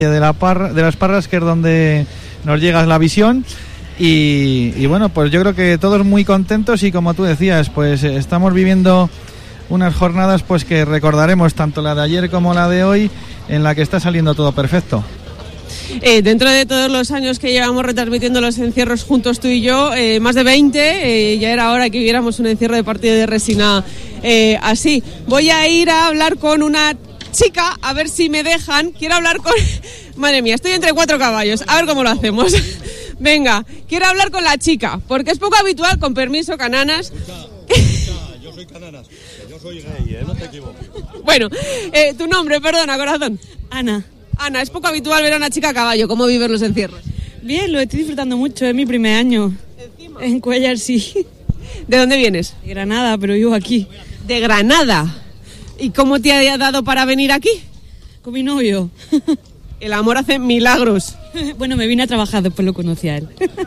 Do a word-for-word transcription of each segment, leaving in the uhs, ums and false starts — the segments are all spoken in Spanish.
de, la Parra, de las Parras, que es donde nos llega la visión. Y, y bueno, pues yo creo que todos muy contentos y, como tú decías, pues estamos viviendo unas jornadas pues que recordaremos, tanto la de ayer como la de hoy, en la que está saliendo todo perfecto. Eh, dentro de todos los años que llevamos retransmitiendo los encierros juntos tú y yo, eh, más de veinte, eh, ya era hora que viéramos un encierro de partido de Resina eh, así. Voy a ir a hablar con una chica, a ver si me dejan. Quiero hablar con... Madre mía, estoy entre cuatro caballos, a ver cómo lo hacemos. Venga, quiero hablar con la chica, porque es poco habitual, con permiso, Cananas. Escucha, escucha, yo soy Cananas, yo soy gay, ¿eh? No te equivoques. Bueno, eh, tu nombre, perdona, corazón. Ana. Ana, es poco habitual ver a una chica a caballo. ¿Cómo vives los encierros? Bien, lo estoy disfrutando mucho, es mi primer año. ¿Encima? En Cuéllar, sí. ¿De dónde vienes? De Granada, pero vivo aquí. De Granada. ¿Y cómo te ha dado para venir aquí? Con mi novio. El amor hace milagros. Bueno, me vine a trabajar, después lo conocí a él.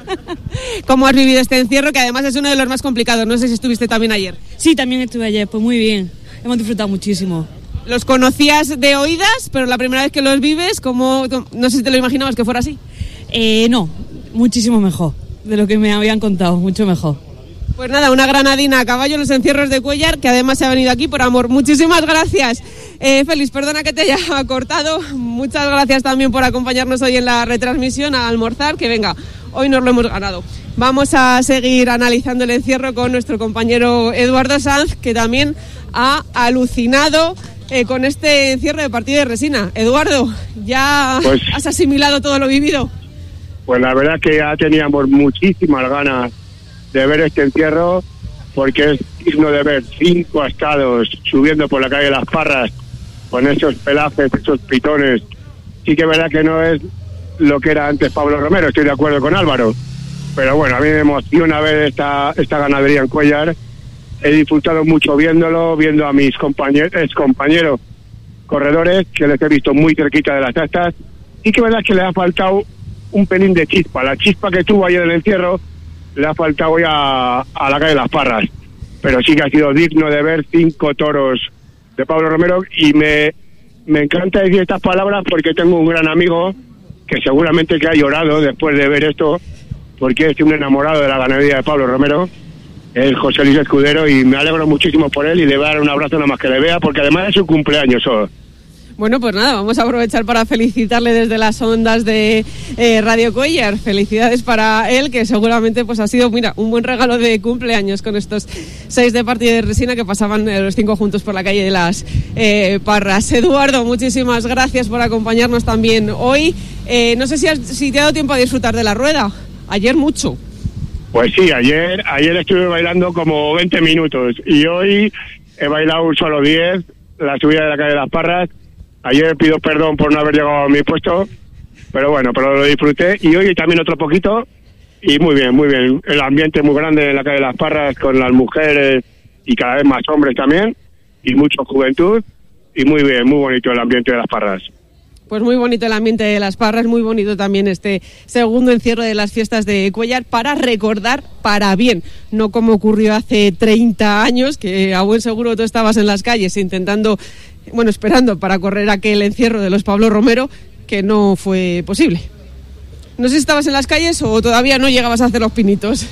¿Cómo has vivido este encierro, que además es uno de los más complicados? No sé si estuviste también ayer. Sí, también estuve ayer, pues muy bien. Hemos disfrutado muchísimo. Los conocías de oídas, pero la primera vez que los vives, ¿cómo? No sé si te lo imaginabas que fuera así. Eh, no, muchísimo mejor de lo que me habían contado, mucho mejor. Pues nada, una granadina a caballo en los encierros de Cuéllar, que además se ha venido aquí por amor. Muchísimas gracias. Eh, Félix, perdona que te haya cortado. Muchas gracias también por acompañarnos hoy en la retransmisión a almorzar, que venga, hoy nos lo hemos ganado. Vamos a seguir analizando el encierro con nuestro compañero Eduardo Sanz, que también ha alucinado Eh, con este encierro de partido de Resina. Eduardo, ¿ya pues, has asimilado todo lo vivido? Pues la verdad es que ya teníamos muchísimas ganas de ver este encierro, porque es digno de ver cinco astados subiendo por la calle de Las Parras con esos pelajes, esos pitones. Sí que es verdad que no es lo que era antes Pablo Romero, estoy de acuerdo con Álvaro, pero bueno, a mí me emociona ver esta, esta ganadería en Cuéllar. He disfrutado mucho viéndolo, viendo a mis compañeros, ex compañeros corredores, que les he visto muy cerquita de las astas, y que verdad que le ha faltado un pelín de chispa. La chispa que tuvo ayer en el encierro le ha faltado ya a la calle de Las Parras, pero sí que ha sido digno de ver cinco toros de Pablo Romero, y me, me encanta decir estas palabras porque tengo un gran amigo que seguramente que ha llorado después de ver esto, porque es un enamorado de la ganadería de Pablo Romero, el José Luis Escudero, y me alegro muchísimo por él y le voy a dar un abrazo nada más que le vea, porque además es su cumpleaños hoy. Bueno, pues nada, vamos a aprovechar para felicitarle desde las ondas de eh, Radio Cuéllar. Felicidades para él, que seguramente pues ha sido, mira, un buen regalo de cumpleaños con estos seis de partido de Resina que pasaban eh, los cinco juntos por la calle de Las eh, Parras. Eduardo, muchísimas gracias por acompañarnos también hoy. Eh, no sé si, has, si te ha dado tiempo a disfrutar de la rueda. Ayer mucho. Pues sí, ayer ayer estuve bailando como veinte minutos y hoy he bailado solo diez, la subida de la calle de Las Parras. Ayer pido perdón por no haber llegado a mi puesto, pero bueno, pero lo disfruté, y hoy también otro poquito, y muy bien, muy bien. El ambiente muy grande en la calle de Las Parras, con las mujeres y cada vez más hombres también, y mucha juventud, y muy bien, muy bonito el ambiente de Las Parras. Pues muy bonito el ambiente de Las Parras, muy bonito también este segundo encierro de las fiestas de Cuéllar, para recordar para bien, no como ocurrió hace treinta años, que a buen seguro tú estabas en las calles intentando, bueno, esperando para correr aquel encierro de los Pablo Romero, que no fue posible. No sé si estabas en las calles o todavía no llegabas a hacer los pinitos.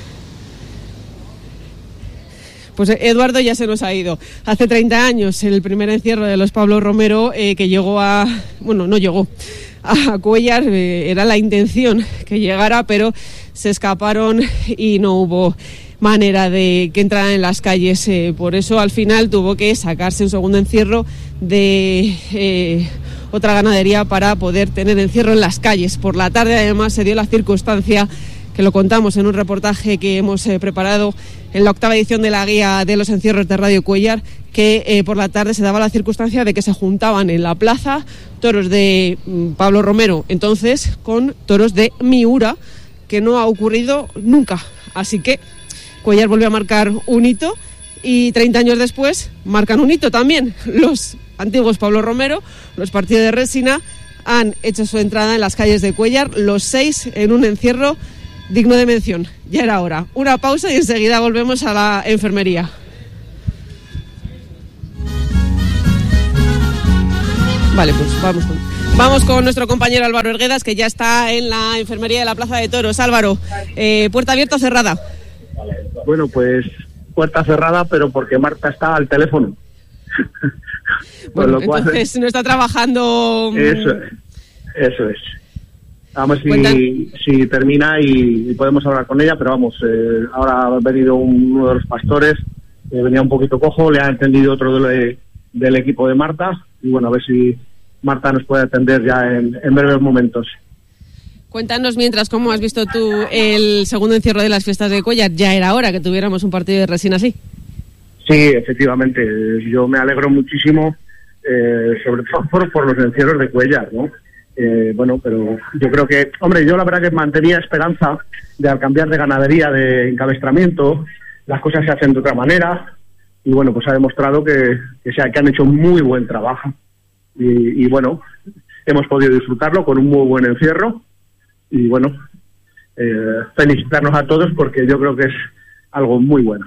Pues Eduardo ya se nos ha ido. Hace treinta años, el primer encierro de los Pablo Romero, eh, que llegó a... Bueno, no llegó a Cuéllar, eh, era la intención que llegara, pero se escaparon y no hubo manera de que entraran en las calles. Eh, por eso, al final, tuvo que sacarse un segundo encierro de eh, otra ganadería para poder tener encierro en las calles. Por la tarde, además, se dio la circunstancia, que lo contamos en un reportaje que hemos eh, preparado en la octava edición de la guía de los encierros de Radio Cuéllar, que eh, por la tarde se daba la circunstancia de que se juntaban en la plaza toros de mm, Pablo Romero entonces con toros de Miura, que no ha ocurrido nunca. Así que Cuéllar volvió a marcar un hito, y treinta años después marcan un hito también. Los antiguos Pablo Romero, los partidos de Resina, han hecho su entrada en las calles de Cuéllar, los seis en un encierro digno de mención. Ya era hora. Una pausa y enseguida volvemos a la enfermería. Vale, pues vamos con... Vamos con nuestro compañero Álvaro Erguedas, que ya está en la enfermería de la Plaza de Toros. Álvaro, eh, ¿puerta abierta o cerrada? Bueno, pues puerta cerrada, pero porque Marta está al teléfono. Bueno, lo cual, entonces no está trabajando... Eso es, eso es. Vamos, si, si termina y, y podemos hablar con ella, pero vamos, eh, ahora ha venido un, uno de los pastores, eh, venía un poquito cojo, le ha atendido otro de, del equipo de Marta, y bueno, a ver si Marta nos puede atender ya en, en breves momentos. Cuéntanos mientras cómo has visto tú el segundo encierro de las fiestas de Cuéllar. Ya era hora que tuviéramos un partido de resina así. Sí, efectivamente, yo me alegro muchísimo, eh, sobre todo por, por los encierros de Cuéllar, ¿no? Eh, bueno, pero yo creo que, hombre, yo la verdad que mantenía esperanza de al cambiar de ganadería, de encabestramiento, las cosas se hacen de otra manera, y bueno, pues ha demostrado que, que, sea, que han hecho muy buen trabajo, y, y bueno, hemos podido disfrutarlo con un muy buen encierro, y bueno, eh, felicitarnos a todos porque yo creo que es algo muy bueno.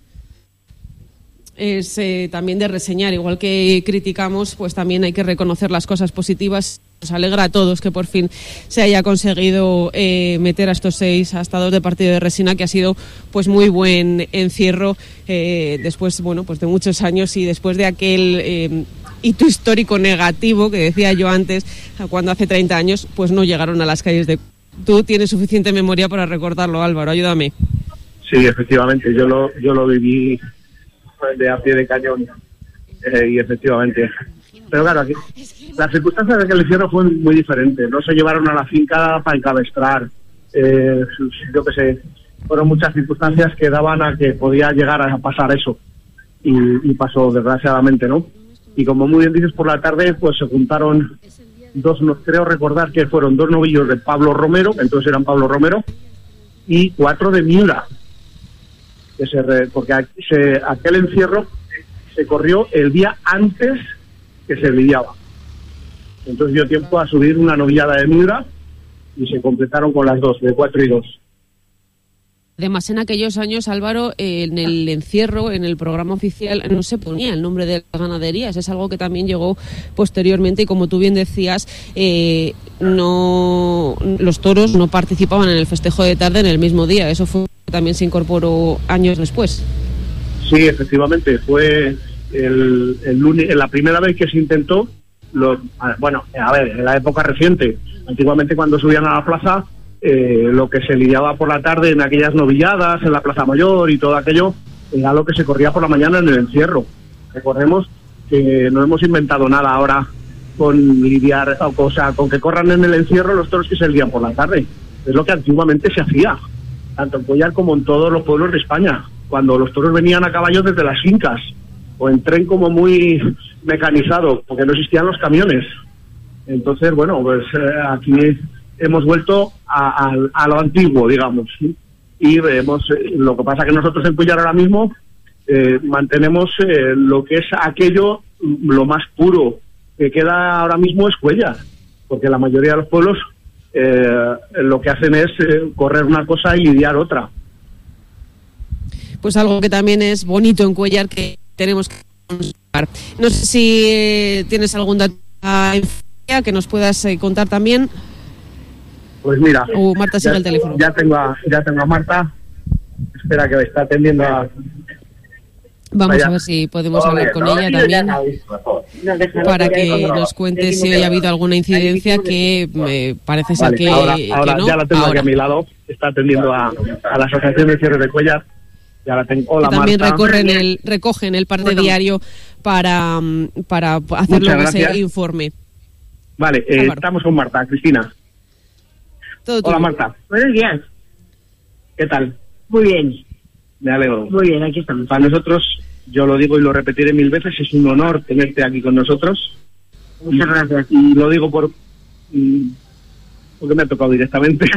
Es eh, también de reseñar, igual que criticamos, pues también hay que reconocer las cosas positivas. Nos alegra a todos que por fin se haya conseguido eh, meter a estos seis astados de partido de resina, que ha sido pues muy buen encierro eh, después, bueno, pues de muchos años y después de aquel eh, hito histórico negativo que decía yo antes, cuando hace treinta años pues no llegaron a las calles de... Tú tienes suficiente memoria para recordarlo, Álvaro, ayúdame. Sí, efectivamente, yo lo, yo lo viví de a pie de cañón, eh, y efectivamente, pero claro, aquí las circunstancias de aquel encierro fueron muy diferentes, no se llevaron a la finca para encabestrar, eh, yo qué sé, fueron muchas circunstancias que daban a que podía llegar a pasar eso, y, y pasó desgraciadamente, ¿no? Y como muy bien dices, por la tarde pues se juntaron dos, no, creo recordar que fueron dos novillos de Pablo Romero, entonces eran Pablo Romero, y cuatro de Miura, que se re, porque se, aquel encierro se corrió el día antes que se lidiaba. Entonces dio tiempo a subir una novillada de Miura y se completaron con las dos, de cuatro y dos. Además, en aquellos años, Álvaro, eh, en el encierro, en el programa oficial, no se ponía el nombre de las ganaderías. Es algo que también llegó posteriormente y, como tú bien decías, eh, no los toros no participaban en el festejo de tarde en el mismo día. Eso fue también se incorporó años después. Sí, efectivamente, fue el, el lunes, la primera vez que se intentó, lo, bueno, a ver, en la época reciente, antiguamente cuando subían a la plaza, eh, lo que se lidiaba por la tarde en aquellas novilladas, en la Plaza Mayor y todo aquello, era lo que se corría por la mañana en el encierro. Recordemos que no hemos inventado nada ahora con lidiar, o sea, con que corran en el encierro los toros que se lidian por la tarde. Es lo que antiguamente se hacía, tanto en Cuéllar como en todos los pueblos de España, cuando los toros venían a caballo desde las fincas, o en tren como muy mecanizado, porque no existían los camiones. Entonces, bueno, pues eh, aquí hemos vuelto a, a, a lo antiguo, digamos, ¿sí? Y vemos, eh, lo que pasa que nosotros en Cuéllar ahora mismo eh, mantenemos eh, lo que es aquello, lo más puro que queda ahora mismo es Cuéllar, porque la mayoría de los pueblos eh, lo que hacen es eh, correr una cosa y lidiar otra. Pues algo que también es bonito en Cuéllar que tenemos que conservar. No sé si eh, tienes algún dato que nos puedas eh, contar también. Pues mira, o Marta sigue el teléfono. Ya tengo a, ya tengo a Marta. Espera, que me está atendiendo a... Vamos Vaya. a ver si podemos hablar con ella también para que nos cuente si hoy ha habido alguna incidencia, que me parece ser Vale, que, ahora, que ahora no. ya la tengo Ahora. aquí a mi lado. Está atendiendo a, a la Asociación de Cierres de Cuéllar. Ya la tengo. Hola, que también Marta. recorren el, recogen el parte Bueno. diario para, mm, para hacer Muchas luego ese gracias. informe. Vale, eh, Álvaro. estamos con Marta, Cristina. Todo Hola, tuyo. Marta. Buenos días. ¿Qué tal? Muy bien, Me alegro. muy bien, aquí estamos. Para nosotros, yo lo digo y lo repetiré mil veces, es un honor tenerte aquí con nosotros. Muchas gracias. Y lo digo por mm, porque me ha tocado directamente.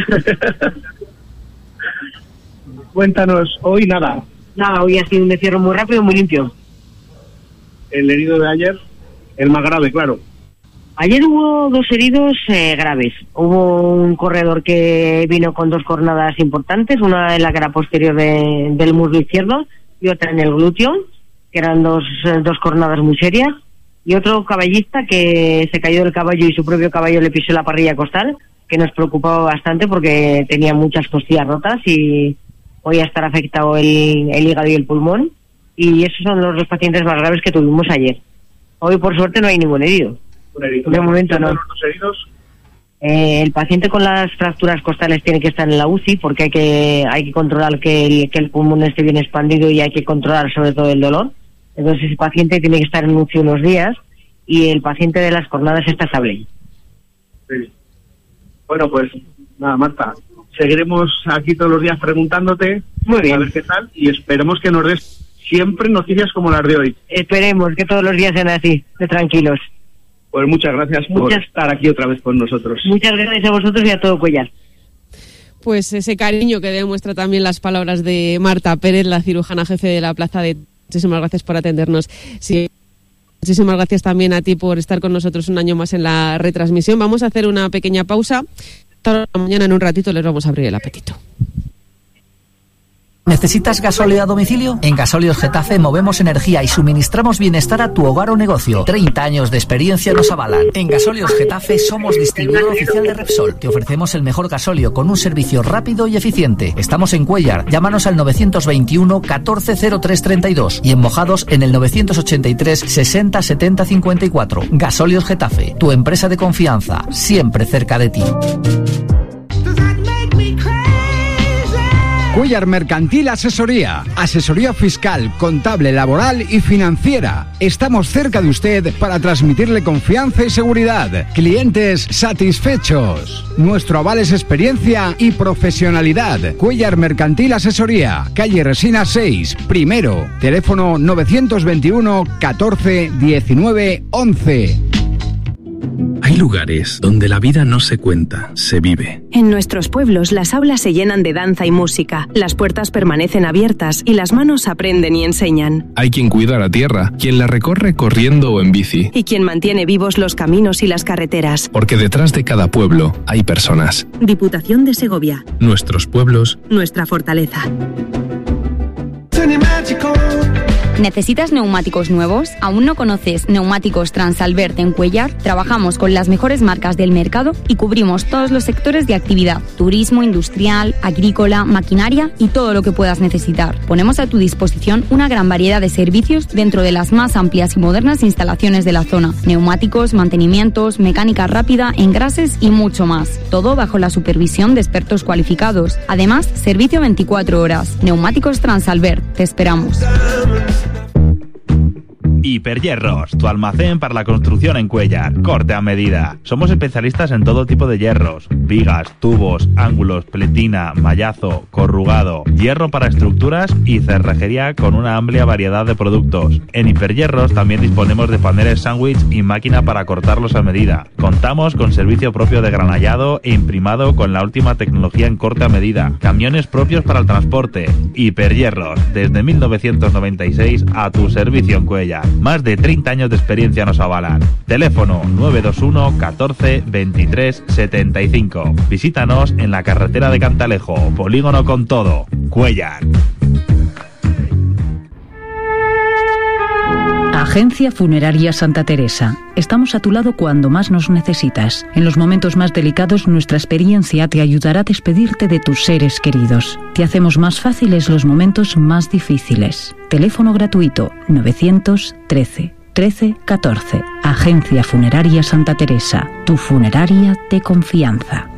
Cuéntanos, hoy nada, Nada, hoy ha sido un encierro muy rápido, muy limpio. el herido de ayer, el más grave, claro. Ayer hubo dos heridos eh, graves. Hubo un corredor que vino con dos cornadas importantes, una en la cara posterior de, del muslo izquierdo y otra en el glúteo, que eran dos, eh, dos cornadas muy serias. y otro caballista que se cayó del caballo y su propio caballo le pisó la parrilla costal, que nos preocupaba bastante porque tenía muchas costillas rotas y podía estar afectado el, el hígado y el pulmón, y esos son los dos pacientes más graves que tuvimos ayer. Hoy por suerte no hay ningún herido. De momento no. ¿Los heridos? Eh, el paciente con las fracturas costales tiene que estar en la U C I porque hay que hay que controlar que el, que el pulmón esté bien expandido y hay que controlar sobre todo el dolor. Entonces ese paciente tiene que estar en U C I unos días y el paciente de las cornadas está estable. Sí. Bueno, pues nada, Marta, seguiremos aquí todos los días preguntándote. Muy bien. A ver qué tal, y esperemos que nos des siempre noticias como las de hoy. Esperemos que todos los días sean así, de tranquilos. Pues muchas gracias muchas, por estar aquí otra vez con nosotros. Muchas gracias a vosotros y a todo Cuéllar. Pues ese cariño que demuestra también las palabras de Marta Pérez, la cirujana jefe de la Plaza de... Muchísimas gracias por atendernos. Sí. Muchísimas gracias también a ti por estar con nosotros un año más en la retransmisión. Vamos a hacer una pequeña pausa. Mañana en un ratito les vamos a abrir el apetito. ¿Necesitas gasóleo a domicilio? En Gasóleos Getafe movemos energía y suministramos bienestar a tu hogar o negocio. treinta años de experiencia nos avalan. En Gasóleos Getafe somos distribuidor oficial de Repsol. Te ofrecemos el mejor gasóleo con un servicio rápido y eficiente. Estamos en Cuéllar. Llámanos al novecientos veintiuno catorce cero tres treinta y dos y en Mojados en el novecientos ochenta y tres sesenta setenta cincuenta y cuatro. Gasóleos Getafe, tu empresa de confianza, siempre cerca de ti. Cuéllar Mercantil Asesoría. Asesoría fiscal, contable, laboral y financiera. Estamos cerca de usted para transmitirle confianza y seguridad. Clientes satisfechos. Nuestro aval es experiencia y profesionalidad. Cuéllar Mercantil Asesoría. Calle Resina seis, primero. Teléfono novecientos veintiuno catorce diecinueve once. Hay lugares donde la vida no se cuenta, se vive. En nuestros pueblos las aulas se llenan de danza y música, las puertas permanecen abiertas y las manos aprenden y enseñan. Hay quien cuida la tierra, quien la recorre corriendo o en bici. Y quien mantiene vivos los caminos y las carreteras. Porque detrás de cada pueblo hay personas. Diputación de Segovia. Nuestros pueblos. Nuestra fortaleza. ¿Necesitas neumáticos nuevos? ¿Aún no conoces Neumáticos Transalbert en Cuéllar? Trabajamos con las mejores marcas del mercado y cubrimos todos los sectores de actividad: turismo, industrial, agrícola, maquinaria y todo lo que puedas necesitar. Ponemos a tu disposición una gran variedad de servicios dentro de las más amplias y modernas instalaciones de la zona: neumáticos, mantenimientos, mecánica rápida, engrases y mucho más. Todo bajo la supervisión de expertos cualificados. Además, servicio veinticuatro horas. Neumáticos Transalbert. Te esperamos. Hiperhierros, tu almacén para la construcción en Cuéllar. Corte a medida. Somos especialistas en todo tipo de hierros: vigas, tubos, ángulos, pletina, mallazo, corrugado, hierro para estructuras y cerrajería con una amplia variedad de productos. En Hiperhierros también disponemos de paneles sándwich y máquina para cortarlos a medida. Contamos con servicio propio de granallado e imprimado con la última tecnología en corte a medida. Camiones propios para el transporte. Hiperhierros, desde mil novecientos noventa y seis a tu servicio en Cuéllar. Más de treinta años de experiencia nos avalan. Teléfono nueve dos uno catorce veintitrés setenta y cinco. Visítanos en la carretera de Cantalejo, Polígono con Todo, Cuéllar. Agencia Funeraria Santa Teresa. Estamos a tu lado cuando más nos necesitas. En los momentos más delicados, nuestra experiencia te ayudará a despedirte de tus seres queridos. Te hacemos más fáciles los momentos más difíciles. Teléfono gratuito novecientos trece trece catorce. Agencia Funeraria Santa Teresa. Tu funeraria de confianza.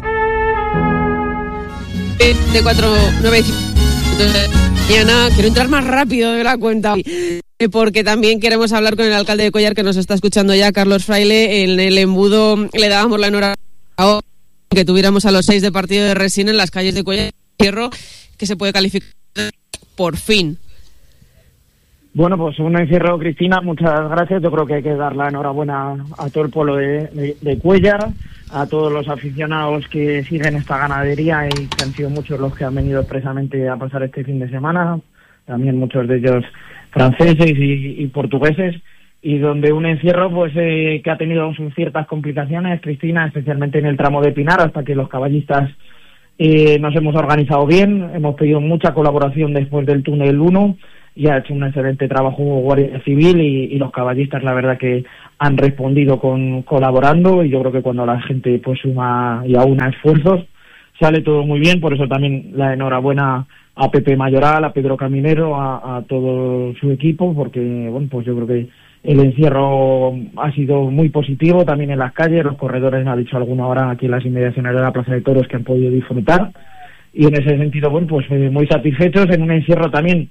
De cuatro nueve mañana quiero entrar más rápido de la cuenta, porque también queremos hablar con el alcalde de Cuéllar, que nos está escuchando ya, Carlos Fraile. En el embudo le dábamos la enhorabuena que tuviéramos a los seis de partido de resina en las calles de Cuéllar, que se puede calificar por fin. Bueno, pues un encierro, Cristina, muchas gracias. Yo creo que hay que dar la enhorabuena a todo el pueblo de, de, de Cuéllar, a todos los aficionados que siguen esta ganadería y que han sido muchos los que han venido expresamente a pasar este fin de semana, también muchos de ellos franceses y, y portugueses, y donde un encierro pues eh, que ha tenido sus ciertas complicaciones, Cristina, especialmente en el tramo de Pinar, hasta que los caballistas eh, nos hemos organizado bien, hemos pedido mucha colaboración después del túnel uno, y ha hecho un excelente trabajo Guardia Civil y, y los caballistas la verdad que han respondido con colaborando, y yo creo que cuando la gente pues suma y aúna esfuerzos sale todo muy bien. Por eso también la enhorabuena a Pepe Mayoral, a Pedro Caminero, a, a todo su equipo, porque bueno, pues yo creo que el encierro ha sido muy positivo también en las calles. Los corredores, me ha dicho alguna hora aquí en las inmediaciones de la Plaza de Toros, que han podido disfrutar, y en ese sentido, bueno, pues eh, muy satisfechos en un encierro también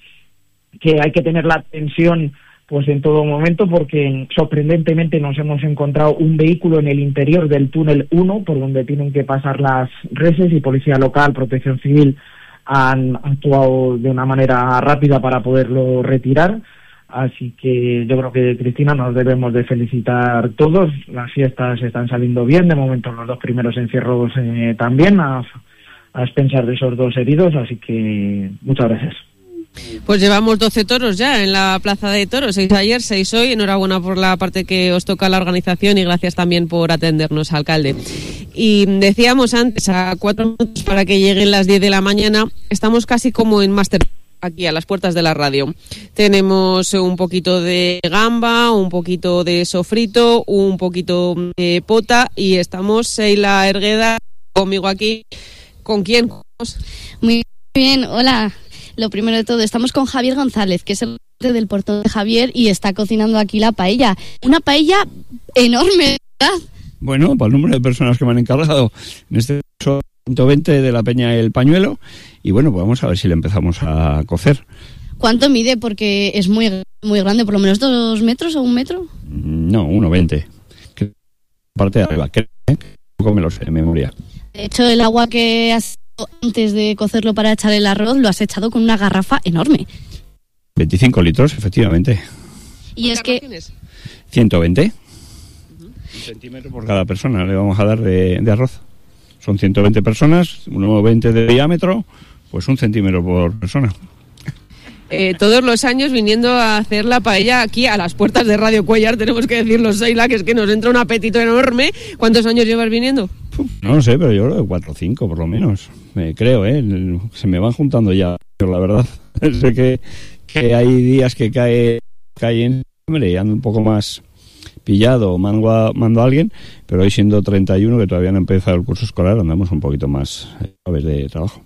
que hay que tener la atención pues en todo momento, porque sorprendentemente nos hemos encontrado un vehículo en el interior del túnel uno, por donde tienen que pasar las reses, y Policía Local, Protección Civil han actuado de una manera rápida para poderlo retirar. Así que yo creo que, Cristina, nos debemos de felicitar todos. Las fiestas están saliendo bien, de momento los dos primeros encierros eh, también, a, a expensas de esos dos heridos, así que muchas gracias. Pues llevamos doce toros ya en la Plaza de Toros, seis ayer, seis hoy. Enhorabuena por la parte que os toca la organización y gracias también por atendernos, alcalde. Y decíamos antes, a cuatro minutos para que lleguen las diez de la mañana, estamos casi como en Master aquí a las puertas de la radio. Tenemos un poquito de gamba, un poquito de sofrito, un poquito de pota, y estamos Seila Ergueda conmigo aquí. ¿Con quién? Muy bien, hola. Lo primero de todo, estamos con Javier González, que es el del Portón de Javier, y está cocinando aquí la paella. Una paella enorme, ¿verdad? Bueno, para el número de personas que me han encargado, en este caso ciento veinte de la Peña El Pañuelo, y bueno, pues vamos a ver si le empezamos a cocer. ¿Cuánto mide? Porque es muy, muy grande, por lo menos dos metros o un metro. No, uno veinte. Parte de arriba, que poco me lo sé de memoria. De hecho, el agua que has antes de cocerlo para echar el arroz lo has echado con una garrafa enorme. veinticinco litros, efectivamente. Y es que ciento veinte. Uh-huh. Un centímetro por cada persona le vamos a dar de, de arroz. Son ciento veinte personas, uno veinte de diámetro, pues un centímetro por persona. Eh, todos los años viniendo a hacer la paella aquí a las puertas de Radio Cuéllar, tenemos que decirlo, Seila, que es que nos entra un apetito enorme. ¿Cuántos años llevas viniendo? No lo sé, pero yo creo que cuatro o cinco por lo menos, me creo, ¿eh? Se me van juntando ya, la verdad. Sé que, que hay días que cae, cae en hambre y ando un poco más pillado, mando a, mando a alguien, pero hoy siendo treinta y uno, que todavía no ha empezado el curso escolar, andamos un poquito más suaves de trabajo.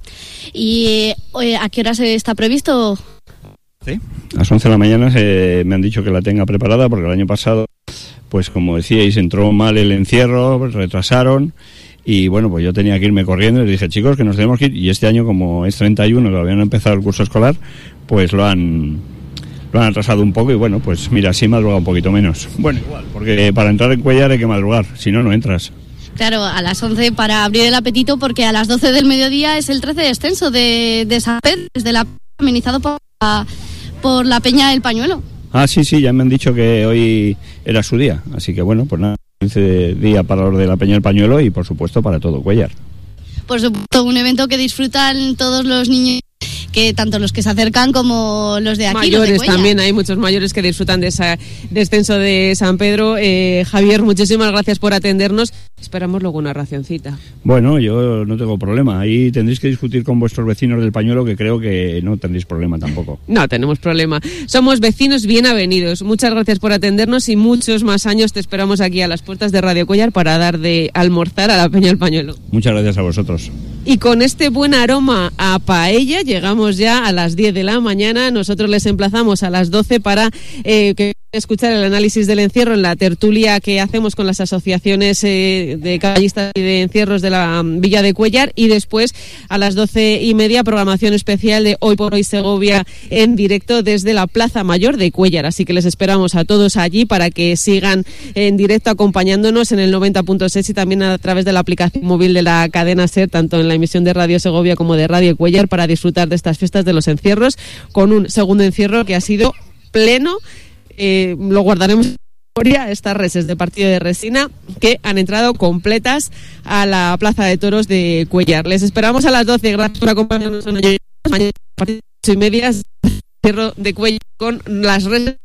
¿Y oye, a qué hora se está previsto? Sí, a las once de la mañana se, me han dicho que la tenga preparada, porque el año pasado, pues como decíais, entró mal el encierro, retrasaron, y bueno, pues yo tenía que irme corriendo y les dije, chicos, que nos tenemos que ir, y este año, como es treinta y uno, todavía no ha empezado el curso escolar, pues lo han lo han atrasado un poco, y bueno, pues mira, sí madruga un poquito menos. Bueno, igual, porque para entrar en Cuéllar hay que madrugar, si no, no entras. Claro, a las once para abrir el apetito, porque a las doce del mediodía es el trece descenso de, de San Pedro, desde la amenizado por la, por la Peña del Pañuelo. Ah, sí, sí, ya me han dicho que hoy era su día, así que bueno, pues nada, quince día para los de la Peña del Pañuelo y por supuesto para todo Cuéllar. Por supuesto, un evento que disfrutan todos los niños, que tanto los que se acercan como los de aquí. Mayores los de también, hay muchos mayores que disfrutan de ese descenso de San Pedro. Eh, Javier, muchísimas gracias por atendernos. Esperamos luego una racioncita. Bueno, yo no tengo problema. Ahí tendréis que discutir con vuestros vecinos del Pañuelo, que creo que no tendréis problema tampoco. No tenemos problema. Somos vecinos bien avenidos. Muchas gracias por atendernos y muchos más años te esperamos aquí a las puertas de Radio Cuéllar para dar de almorzar a la Peña del Pañuelo. Muchas gracias a vosotros. Y con este buen aroma a paella llegamos ya a las diez de la mañana. Nosotros les emplazamos a las doce para eh, que escuchar el análisis del encierro en la tertulia que hacemos con las asociaciones eh, de caballistas y de encierros de la um, Villa de Cuéllar, y después a las doce y media programación especial de Hoy por Hoy Segovia en directo desde la Plaza Mayor de Cuéllar. Así que les esperamos a todos allí para que sigan en directo acompañándonos en el noventa punto seis y también a través de la aplicación móvil de la cadena SER, tanto en la emisión de Radio Segovia como de Radio Cuéllar, para disfrutar de estas fiestas de los encierros, con un segundo encierro que ha sido pleno. Eh, lo guardaremos en memoria, estas reses de partido de resina que han entrado completas a la Plaza de Toros de Cuéllar. Les esperamos a las doce. Gracias por acompañarnos mañana a las ocho y media, cierro de Cuéllar con las reses.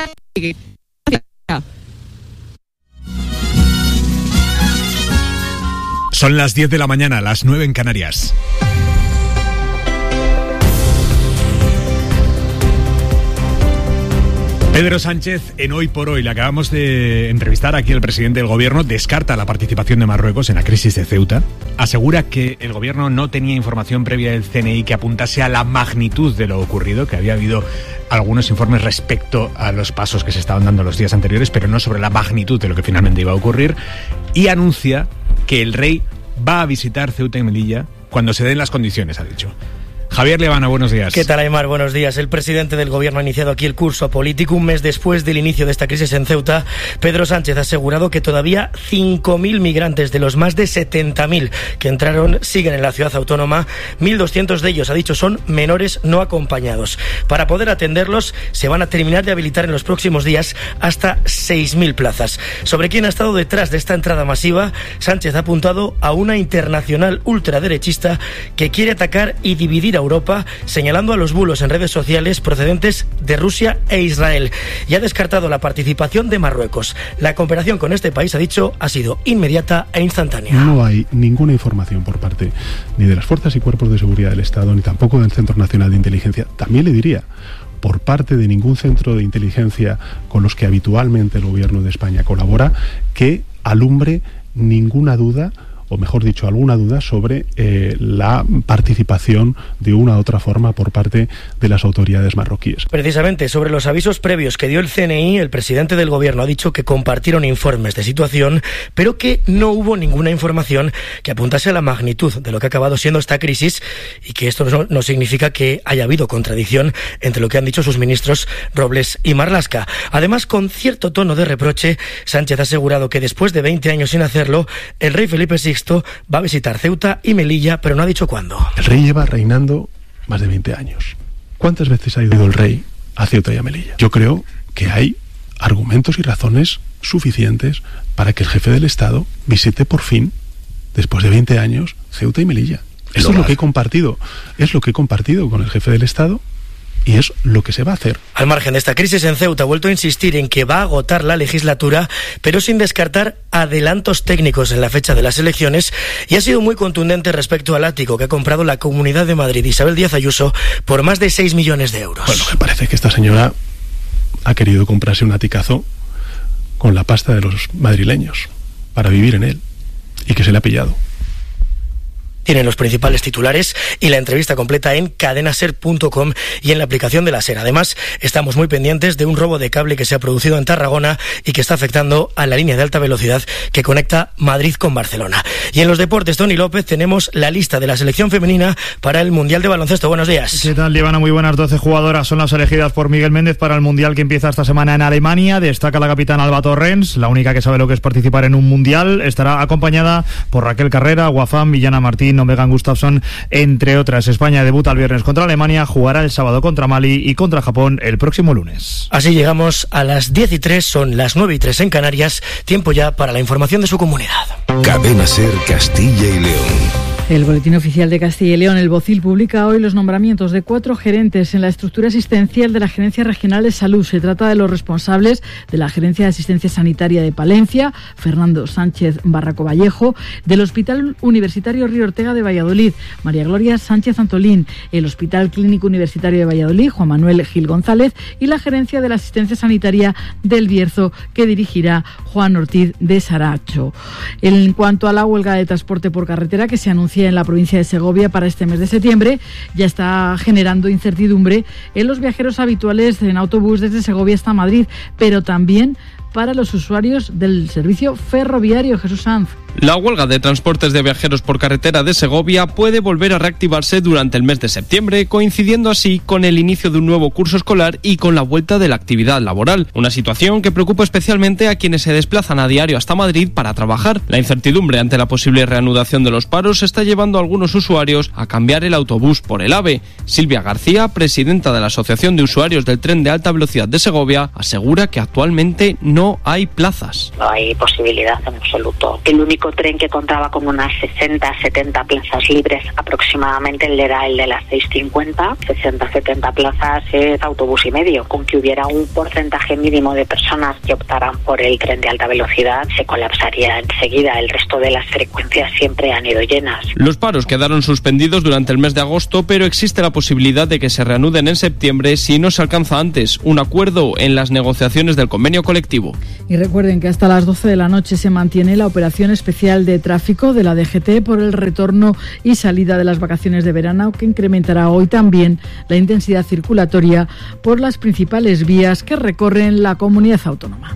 Son las diez de la mañana, las nueve en Canarias. Pedro Sánchez, en Hoy por Hoy, le acabamos de entrevistar aquí al presidente del gobierno, descarta la participación de Marruecos en la crisis de Ceuta, asegura que el gobierno no tenía información previa del C N I que apuntase a la magnitud de lo ocurrido, que había habido algunos informes respecto a los pasos que se estaban dando los días anteriores, pero no sobre la magnitud de lo que finalmente iba a ocurrir, y anuncia que el rey va a visitar Ceuta y Melilla cuando se den las condiciones, ha dicho. Javier Levana, buenos días. ¿Qué tal, Aymar? Buenos días. El presidente del gobierno ha iniciado aquí el curso político un mes después del inicio de esta crisis en Ceuta. Pedro Sánchez ha asegurado que todavía cinco mil migrantes de los más de setenta mil que entraron siguen en la ciudad autónoma. mil doscientos de ellos, ha dicho, son menores no acompañados. Para poder atenderlos, se van a terminar de habilitar en los próximos días hasta seis mil plazas. Sobre quién ha estado detrás de esta entrada masiva, Sánchez ha apuntado a una internacional ultraderechista que quiere atacar y dividir a Europa, señalando a los bulos en redes sociales procedentes de Rusia e Israel, y ha descartado la participación de Marruecos. La cooperación con este país, ha dicho, ha sido inmediata e instantánea. No hay ninguna información por parte ni de las fuerzas y cuerpos de seguridad del Estado, ni tampoco del Centro Nacional de Inteligencia. También le diría, por parte de ningún centro de inteligencia con los que habitualmente el gobierno de España colabora, que alumbre ninguna duda, o mejor dicho, alguna duda sobre eh, la participación de una u otra forma por parte de las autoridades marroquíes. Precisamente sobre los avisos previos que dio el C N I, el presidente del gobierno ha dicho que compartieron informes de situación, pero que no hubo ninguna información que apuntase a la magnitud de lo que ha acabado siendo esta crisis, y que esto no, no significa que haya habido contradicción entre lo que han dicho sus ministros Robles y Marlaska. Además, con cierto tono de reproche, Sánchez ha asegurado que después de veinte años sin hacerlo, el rey Felipe sexto va a visitar Ceuta y Melilla, pero no ha dicho cuándo. El rey lleva reinando más de veinte años. ¿Cuántas veces ha ido el rey a Ceuta y a Melilla? Yo creo que hay argumentos y razones suficientes para que el jefe del Estado visite por fin, después de veinte años, Ceuta y Melilla. Esto es lo que he compartido, es lo que he compartido con el jefe del Estado, y es lo que se va a hacer. Al margen de esta crisis en Ceuta, ha vuelto a insistir en que va a agotar la legislatura, pero sin descartar adelantos técnicos en la fecha de las elecciones, y ha sido muy contundente respecto al ático que ha comprado la Comunidad de Madrid Isabel Díaz Ayuso por más de seis millones de euros. Bueno, me parece que esta señora ha querido comprarse un aticazo con la pasta de los madrileños para vivir en él, y que se le ha pillado. Tienen los principales titulares y la entrevista completa en cadenaser punto com y en la aplicación de la SER. Además, estamos muy pendientes de un robo de cable que se ha producido en Tarragona y que está afectando a la línea de alta velocidad que conecta Madrid con Barcelona. Y en los deportes, Toni López, tenemos la lista de la selección femenina para el Mundial de Baloncesto. Buenos días. ¿Qué tal, Ivana? Muy buenas. doce jugadoras son las elegidas por Miguel Méndez para el Mundial que empieza esta semana en Alemania. Destaca la capitana Alba Torrens, la única que sabe lo que es participar en un Mundial. Estará acompañada por Raquel Carrera, Guafán, Villana Martín, Megan Gustafsson, entre otras. España debuta el viernes contra Alemania, jugará el sábado contra Mali y contra Japón el próximo lunes. Así llegamos a las diez y tres, son las nueve y tres en Canarias, tiempo ya para la información de su comunidad. Cadena SER Castilla y León. El Boletín Oficial de Castilla y León, el BOCIL, publica hoy los nombramientos de cuatro gerentes en la estructura asistencial de la Gerencia Regional de Salud. Se trata de los responsables de la Gerencia de Asistencia Sanitaria de Palencia, Fernando Sánchez Barraco Vallejo, del Hospital Universitario Río Ortega de Valladolid, María Gloria Sánchez Antolín, el Hospital Clínico Universitario de Valladolid, Juan Manuel Gil González, y la Gerencia de la Asistencia Sanitaria del Bierzo, que dirigirá Juan Ortiz de Saracho. En cuanto a la huelga de transporte por carretera que se anuncia en la provincia de Segovia para este mes de septiembre, ya está generando incertidumbre en los viajeros habituales en autobús desde Segovia hasta Madrid, pero también para los usuarios del servicio ferroviario. Jesús Sanz. La huelga de transportes de viajeros por carretera de Segovia puede volver a reactivarse durante el mes de septiembre, coincidiendo así con el inicio de un nuevo curso escolar y con la vuelta de la actividad laboral. Una situación que preocupa especialmente a quienes se desplazan a diario hasta Madrid para trabajar. La incertidumbre ante la posible reanudación de los paros está llevando a algunos usuarios a cambiar el autobús por el AVE. Silvia García, presidenta de la Asociación de Usuarios del Tren de Alta Velocidad de Segovia, asegura que actualmente no no hay plazas. No hay posibilidad en absoluto. El único tren que contaba con unas sesenta a setenta plazas libres aproximadamente era el de las seis cincuenta. sesenta a setenta plazas es autobús y medio. Con que hubiera un porcentaje mínimo de personas que optaran por el tren de alta velocidad, se colapsaría enseguida. El resto de las frecuencias siempre han ido llenas. Los paros quedaron suspendidos durante el mes de agosto, pero existe la posibilidad de que se reanuden en septiembre si no se alcanza antes un acuerdo en las negociaciones del convenio colectivo. Y recuerden que hasta las doce de la noche se mantiene la operación especial de tráfico de la D G T por el retorno y salida de las vacaciones de verano, que incrementará hoy también la intensidad circulatoria por las principales vías que recorren la comunidad autónoma.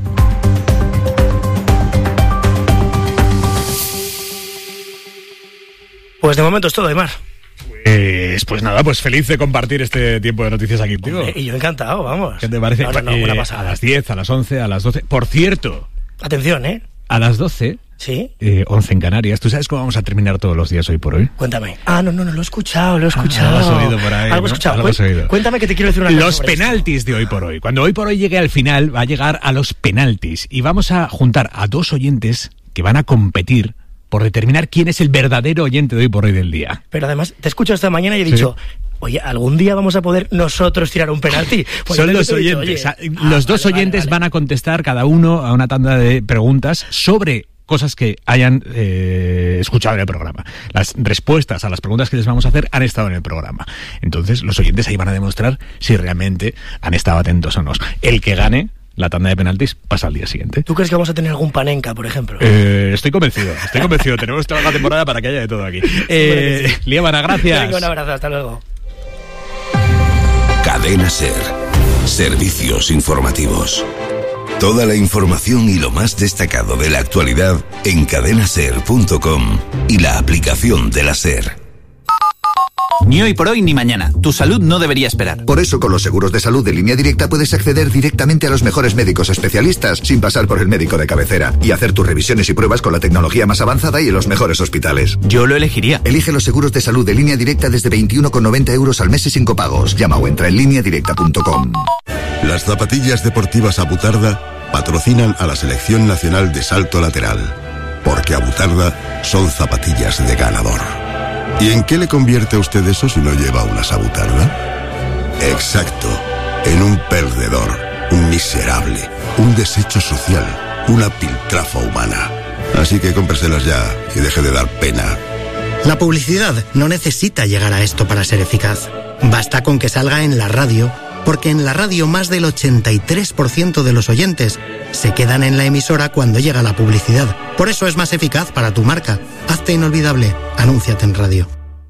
Pues de momento es todo, Aymar. Pues, pues nada, pues feliz de compartir este tiempo de noticias aquí contigo. Y yo encantado, vamos. ¿Qué te parece? No, no, no, eh, una pasada. A las diez, a las once, a las doce. Por cierto. Atención, ¿eh? A las doce. Sí. Eh, once en Canarias. ¿Tú sabes cómo vamos a terminar todos los días hoy por hoy? Cuéntame. Ah, no, no, no, lo he escuchado, lo he escuchado. Ah, algo has oído por ahí. Algo he ¿no? escuchado. Algo has oído. Cuéntame que te quiero decir una cosa. Los sobre penaltis esto. de hoy por hoy. Cuando hoy por hoy llegue al final, va a llegar a los penaltis. Y vamos a juntar a dos oyentes que van a competir por determinar quién es el verdadero oyente de hoy por hoy del día. Pero además, te escucho esta mañana y he dicho, sí. Oye, ¿algún día vamos a poder nosotros tirar un penalti? Pues Son los oyentes. Dicho, los ah, dos vale, oyentes vale, vale. van a contestar cada uno a una tanda de preguntas sobre cosas que hayan eh, escuchado en el programa. Las respuestas a las preguntas que les vamos a hacer han estado en el programa. Entonces, los oyentes ahí van a demostrar si realmente han estado atentos o no. El que gane la tanda de penaltis pasa al día siguiente. ¿Tú crees que vamos a tener algún panenca, por ejemplo? Eh, estoy convencido, estoy convencido. Tenemos toda la temporada para que haya de todo aquí. Eh, sí. Líbana, gracias. Venga, un abrazo, hasta luego. Cadena SER. Servicios informativos. Toda la información y lo más destacado de la actualidad en cadena ser punto com y la aplicación de la SER. Ni hoy por hoy ni mañana. Tu salud no debería esperar. Por eso, con los seguros de salud de Línea Directa puedes acceder directamente a los mejores médicos especialistas sin pasar por el médico de cabecera y hacer tus revisiones y pruebas con la tecnología más avanzada y en los mejores hospitales. Yo lo elegiría. Elige los seguros de salud de Línea Directa desde veintiuno con noventa euros al mes y sin copagos. Llama o entra en línea directa punto com. Las zapatillas deportivas Abutarda patrocinan a la Selección Nacional de Salto Lateral, porque Abutarda son zapatillas de ganador. ¿Y en qué le convierte a usted eso si no lleva una Abutarda? Exacto, en un perdedor, un miserable, un desecho social, una piltrafa humana. Así que cómpreselas ya y deje de dar pena. La publicidad no necesita llegar a esto para ser eficaz. Basta con que salga en la radio, porque en la radio más del ochenta y tres por ciento de los oyentes se quedan en la emisora cuando llega la publicidad. Por eso es más eficaz para tu marca. Hazte inolvidable. Anúnciate en radio.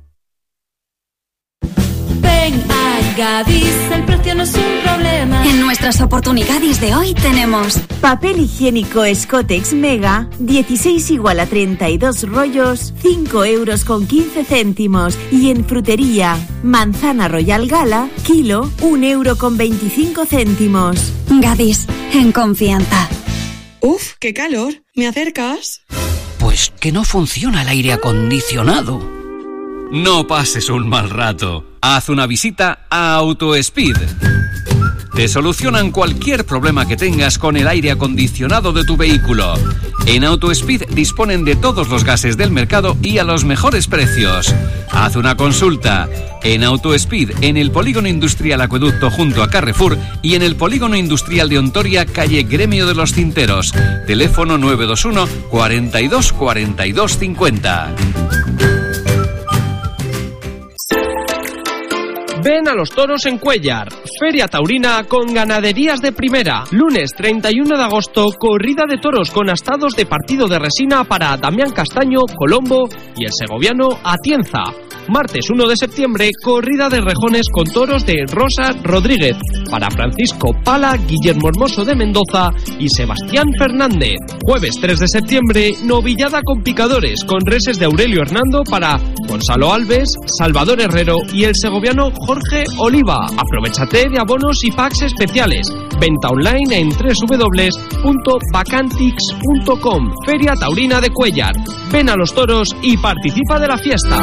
Ven a Gadis, el precio no es un problema. En nuestras oportunidades de hoy tenemos papel higiénico Scotex Mega, dieciséis igual a treinta y dos rollos, cinco euros con quince céntimos. Y en frutería, manzana Royal Gala, kilo, un euro con veinticinco céntimos. Gadis, en confianza. Uf, qué calor. ¿Me acercas? Pues que no funciona el aire acondicionado. No pases un mal rato. Haz una visita a AutoSpeed. Te solucionan cualquier problema que tengas con el aire acondicionado de tu vehículo. En AutoSpeed disponen de todos los gases del mercado y a los mejores precios. Haz una consulta en AutoSpeed en el Polígono Industrial Acueducto junto a Carrefour y en el Polígono Industrial de Ontoria, calle Gremio de los Cinteros. Teléfono nueve dos uno, cuarenta y dos, cuarenta y dos, cincuenta. Ven a los toros en Cuéllar. Feria taurina con ganaderías de primera. Lunes treinta y uno de agosto, corrida de toros con astados de partido de resina para Damián Castaño, Colombo y el segoviano Atienza. Martes uno de septiembre, corrida de rejones con toros de Rosa Rodríguez para Francisco Pala, Guillermo Hermoso de Mendoza y Sebastián Fernández. Jueves tres de septiembre, novillada con picadores con reses de Aurelio Hernando para Gonzalo Alves, Salvador Herrero y el segoviano Jorge Oliva. Aprovechate de abonos y packs especiales. Venta online en doble u doble u doble u punto bacantix punto com. Feria Taurina de Cuéllar. Ven a los toros y participa de la fiesta.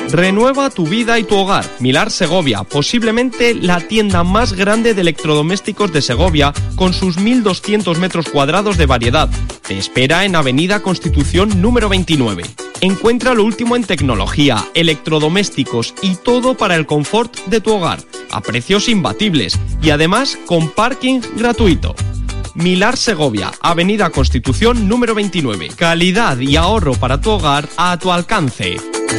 Renueva tu vida y tu hogar. Milar Segovia, posiblemente la tienda más grande de electrodomésticos de Segovia, con sus mil doscientos metros cuadrados de variedad. Te espera en Avenida Constitución número veintinueve. Encuentra lo último en tecnología, electrodomésticos y todo para el confort de tu hogar, a precios imbatibles y además con parking gratuito. Milar Segovia, Avenida Constitución número veintinueve. Calidad y ahorro para tu hogar a tu alcance.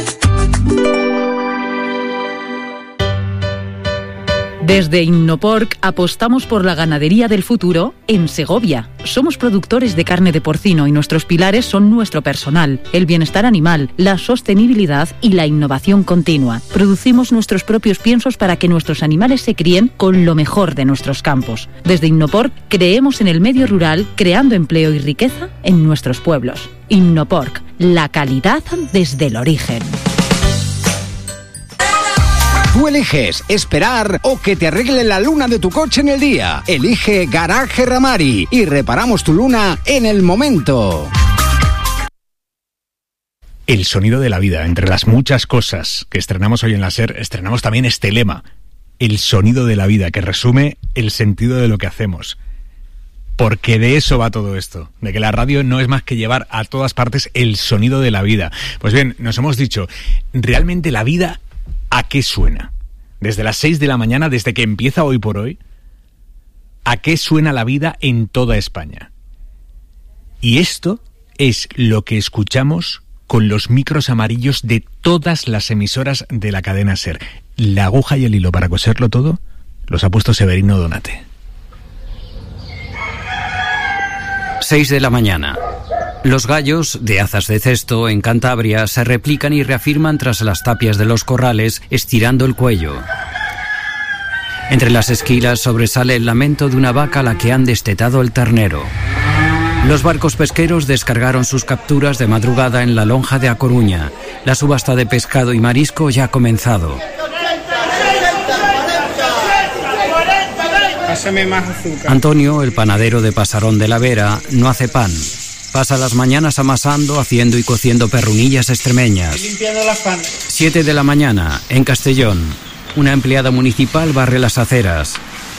Desde Innoporc apostamos por la ganadería del futuro en Segovia. Somos productores de carne de porcino y nuestros pilares son nuestro personal, el bienestar animal, la sostenibilidad y la innovación continua. Producimos nuestros propios piensos para que nuestros animales se críen con lo mejor de nuestros campos. Desde Innoporc creemos en el medio rural, creando empleo y riqueza en nuestros pueblos. Innoporc, la calidad desde el origen. Tú eliges esperar o que te arregle la luna de tu coche en el día. Elige Garaje Ramari y reparamos tu luna en el momento. El sonido de la vida. Entre las muchas cosas que estrenamos hoy en la SER, estrenamos también este lema. El sonido de la vida, que resume el sentido de lo que hacemos. Porque de eso va todo esto, de que la radio no es más que llevar a todas partes el sonido de la vida. Pues bien, nos hemos dicho, realmente la vida, ¿a qué suena? Desde las seis de la mañana, desde que empieza Hoy por Hoy, ¿a qué suena la vida en toda España? Y esto es lo que escuchamos con los micros amarillos de todas las emisoras de la cadena SER. La aguja y el hilo para coserlo todo los ha puesto Severino Donate. seis de la mañana. Los gallos de Azas de Cesto, en Cantabria, se replican y reafirman tras las tapias de los corrales, estirando el cuello. Entre las esquilas sobresale el lamento de una vaca a la que han destetado el ternero. Los barcos pesqueros descargaron sus capturas de madrugada en la lonja de A Coruña. La subasta de pescado y marisco ya ha comenzado. Pásame más azúcar. Antonio, el panadero de Pasarón de la Vera, no hace pan. Pasa las mañanas amasando, haciendo y cociendo perrunillas extremeñas. Estoy limpiando las panes. Siete de la mañana, en Castellón. Una empleada municipal barre las aceras.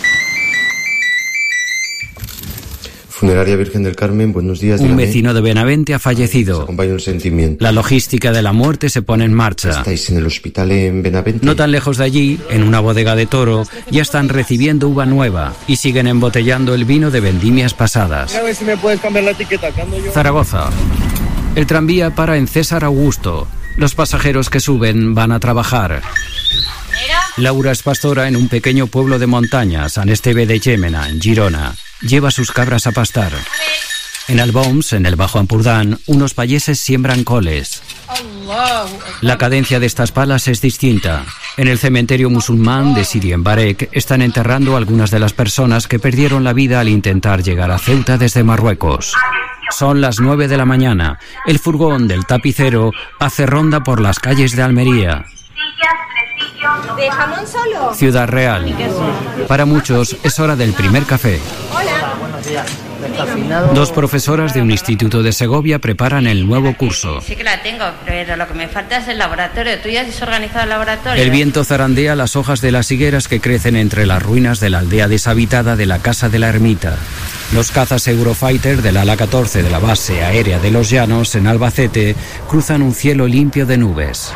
Funeraria Virgen del Carmen, buenos días. Un vecino de Benavente ha fallecido. Acompaña un sentimiento. La logística de la muerte se pone en marcha. ¿Estáis en el hospital en Benavente? No tan lejos de allí, en una bodega de Toro, ya están recibiendo uva nueva y siguen embotellando el vino de vendimias pasadas. A ver si me puedes cambiar la etiqueta. Yo... Zaragoza. El tranvía para en César Augusto. Los pasajeros que suben van a trabajar. Laura es pastora en un pequeño pueblo de montaña, San Esteve de Llémena, en Girona. Lleva sus cabras a pastar. En Alboms, en el Bajo Ampurdán, unos payeses siembran coles. La cadencia de estas palas es distinta. En el cementerio musulmán de Sidi en Barek están enterrando a algunas de las personas que perdieron la vida al intentar llegar a Ceuta desde Marruecos. Son las nueve de la mañana. El furgón del tapicero hace ronda por las calles de Almería. ¿De jamón solo? Ciudad Real. Para muchos es hora del primer café. Hola. Buenos días. Dos profesoras de un instituto de Segovia preparan el nuevo curso. Sí que la tengo, pero lo que me falta es el laboratorio. ¿Tú ya has organizado el laboratorio? El viento zarandea las hojas de las higueras que crecen entre las ruinas de la aldea deshabitada de la Casa de la Ermita. Los cazas Eurofighter del ala catorce de la base aérea de Los Llanos, en Albacete, cruzan un cielo limpio de nubes.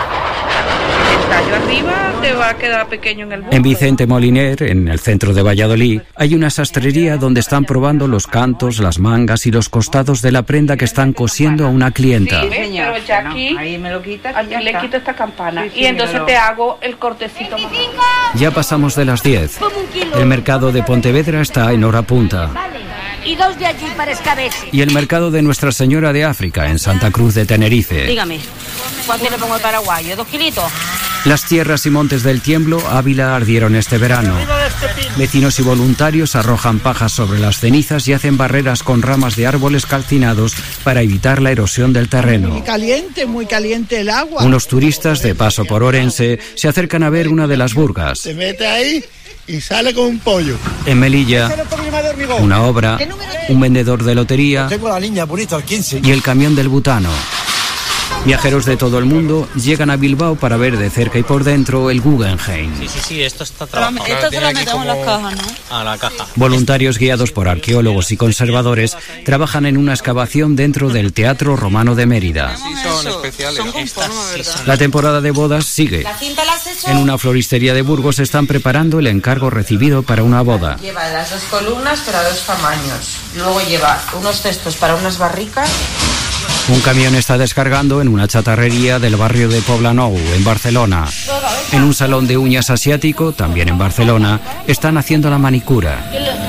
Yo arriba te va a quedar pequeño en el busto. En Vicente Moliner, en el centro de Valladolid, hay una sastrería donde están probando los cantos, las mangas y los costados de la prenda que están cosiendo a una clienta. Sí, señor. Pero ya aquí, ahí me lo quitas, aquí le quito esta campana sí, sí, y entonces lo... te hago el cortecito más. Ya pasamos de las diez. El mercado de Pontevedra está en hora punta. Vale. Y dos de allí para escabeche. Y el mercado de Nuestra Señora de África, en Santa Cruz de Tenerife. Dígame, ¿cuánto le pongo el paraguayo? ¿Dos kilitos? Las tierras y montes del Tiemblo, Ávila, ardieron este verano. Vecinos y voluntarios arrojan pajas sobre las cenizas y hacen barreras con ramas de árboles calcinados para evitar la erosión del terreno. Muy caliente, muy caliente el agua. Unos turistas de paso por Orense se acercan a ver una de las burgas. Se mete ahí y sale con un pollo. En Melilla, una obra, un vendedor de lotería Tengo la niña bonita, al quince. y el camión del butano. Viajeros de todo el mundo llegan a Bilbao para ver de cerca y por dentro el Guggenheim. Sí, sí, sí, esto está trabajado. Esto se lo metemos en las cajas, ¿no? A la caja. Voluntarios guiados por arqueólogos y conservadores trabajan en una excavación dentro del Teatro Romano de Mérida. Sí, son especiales. Son con forma, ¿verdad? La temporada de bodas sigue. La cinta la has hecho. En una floristería de Burgos están preparando el encargo recibido para una boda. Lleva las dos columnas para dos tamaños. Luego lleva unos cestos para unas barricas. Un camión está descargando en una chatarrería del barrio de Poblenou, en Barcelona. En un salón de uñas asiático, también en Barcelona, están haciendo la manicura.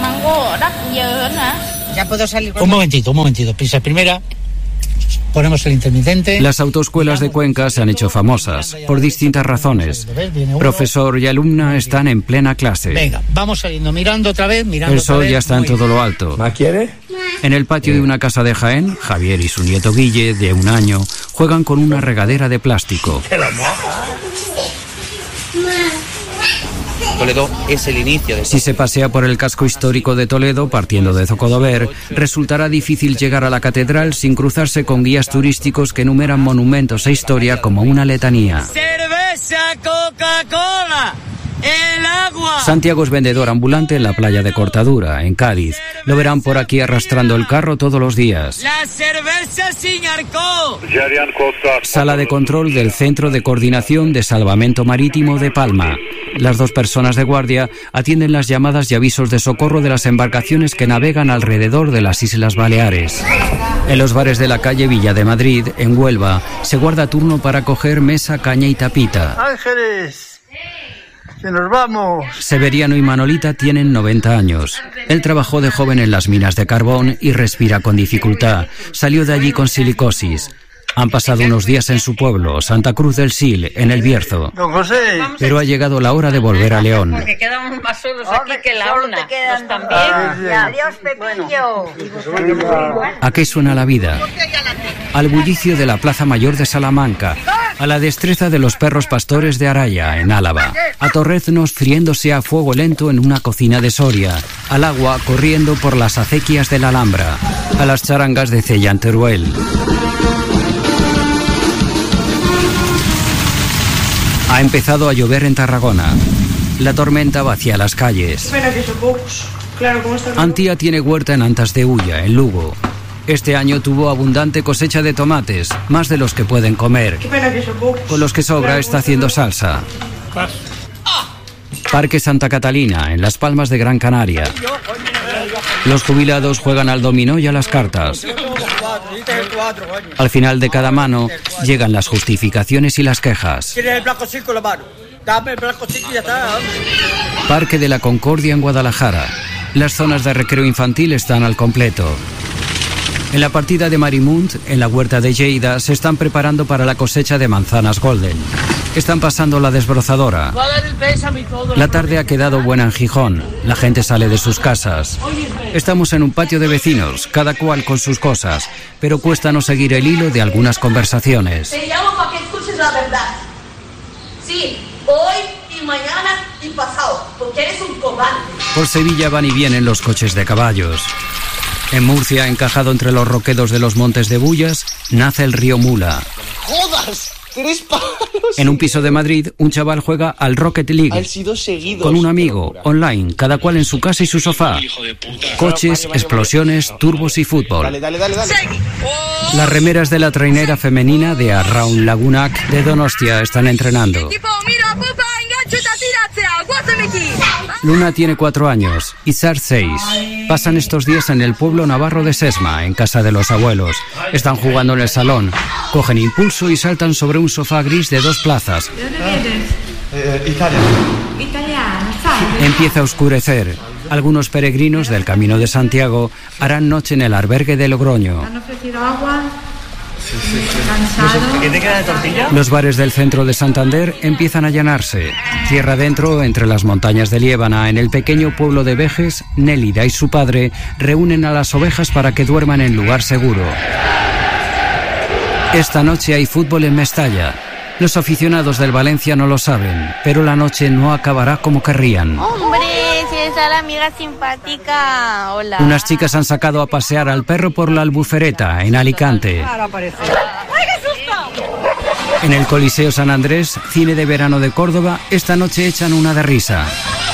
Ya puedo salir. Un momentito, un momentito. Pisa primera. Ponemos el intermitente. Las autoescuelas de Cuenca se han hecho famosas por distintas razones. Profesor y alumna están en plena clase. Venga, vamos saliendo, mirando otra vez, mirando El sol otra vez. ya está en todo lo alto. ¿Más quiere? En el patio de una casa de Jaén, Javier y su nieto Guille, de un año, juegan con una regadera de plástico. Toledo es el inicio de... Si se pasea por el casco histórico de Toledo, partiendo de Zocodover, resultará difícil llegar a la catedral sin cruzarse con guías turísticos que enumeran monumentos e historia como una letanía. ¡Cerveza, Coca-Cola! ¡El agua! Santiago es vendedor ambulante en la playa de Cortadura, en Cádiz. Lo verán por aquí arrastrando el carro todos los días. ¡La cerveza sin alcohol! Sala de control del Centro de Coordinación de Salvamento Marítimo de Palma. Las dos personas de guardia atienden las llamadas y avisos de socorro de las embarcaciones que navegan alrededor de las Islas Baleares. En los bares de la calle Villa de Madrid, en Huelva, se guarda turno para coger mesa, caña y tapita. Ángeles, que nos vamos. Severiano y Manolita tienen noventa años. Él trabajó de joven en las minas de carbón y respira con dificultad. Salió de allí con silicosis. Han pasado unos días en su pueblo, Santa Cruz del Sil, en el Bierzo. Don José. Pero ha llegado la hora de volver a León. Porque quedamos más solos aquí que la una. Te quedan también. Adiós, Pepillo. ¿A qué suena la vida? Al bullicio de la Plaza Mayor de Salamanca, a la destreza de los perros pastores de Araya, en Álava, a torreznos friéndose a fuego lento en una cocina de Soria, al agua corriendo por las acequias de la Alhambra, a las charangas de Cella en Teruel. Ha empezado a llover en Tarragona. La tormenta vacía las calles. Espera, que son pocos. Claro, ¿cómo está? Antía tiene huerta en Antas de Ulla, en Lugo. Este año tuvo abundante cosecha de tomates, más de los que pueden comer. Qué pena que son pocos. Con los que sobra Claro, está haciendo salsa. Parque Santa Catalina, en Las Palmas de Gran Canaria. Los jubilados juegan al dominó y a las cartas. Al final de cada mano llegan las justificaciones y las quejas. Tienes el blanco chico en la mano. Dame el blanco chico y ya está. Parque de la Concordia en Guadalajara. Las zonas de recreo infantil están al completo. En la partida de Marimunt, en la huerta de Lleida, se están preparando para la cosecha de manzanas Golden. Están pasando la desbrozadora. La tarde ha quedado buena en Gijón. La gente sale de sus casas. Estamos en un patio de vecinos, cada cual con sus cosas, pero cuesta no seguir el hilo de algunas conversaciones. Te llamo para que escuches la verdad. Sí, hoy y mañana y pasado, porque eres un cobarde. Por Sevilla van y vienen los coches de caballos. En Murcia, encajado entre los roquedos de los montes de Bullas, nace el río Mula. ¡Jodas! ¡Tres palos! En un piso de Madrid, un chaval juega al Rocket League Han sido seguidos. con un amigo, online, cada cual en su casa y su sofá. Coches, explosiones, turbos y fútbol. Dale, dale, dale, dale. Las remeras de la trainera femenina de Arraun Lagunac de Donostia están entrenando. Luna tiene cuatro años, Izar seis. Pasan estos días en el pueblo navarro de Sesma, en casa de los abuelos. Están jugando en el salón, cogen impulso y saltan sobre un sofá gris de dos plazas. ¿De dónde vienes? Eh, Italia. Italiano, ¿sabes? Empieza a oscurecer. Algunos peregrinos del Camino de Santiago harán noche en el albergue de Logroño. ¿Te han ofrecido agua? ¿Cansado? ¿Qué te queda de tortilla? Los bares del centro de Santander empiezan a llenarse. Tierra adentro, entre las montañas de Liébana, en el pequeño pueblo de Vejes, Nélida y su padre reúnen a las ovejas para que duerman en lugar seguro. Esta noche hay fútbol en Mestalla. Los aficionados del Valencia no lo saben, pero la noche no acabará como querrían. Hombre, si esa la amiga simpática. Hola. Unas chicas han sacado a pasear al perro por la Albufereta, en Alicante. ¡Ay, qué susto! En el Coliseo San Andrés, cine de verano de Córdoba, esta noche echan una de risa.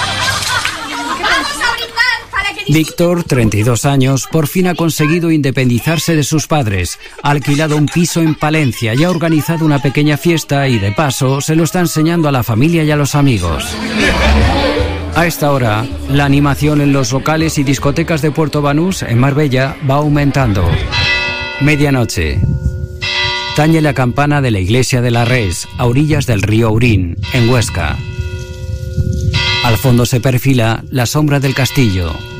Víctor, treinta y dos años, por fin ha conseguido independizarse de sus padres. Ha alquilado un piso en Palencia y ha organizado una pequeña fiesta y, de paso, se lo está enseñando a la familia y a los amigos. A esta hora, la animación en los locales y discotecas de Puerto Banús, en Marbella, va aumentando. Medianoche. Tañe la campana de la iglesia de la Res, a orillas del río Urín, en Huesca. Al fondo se perfila la sombra del castillo.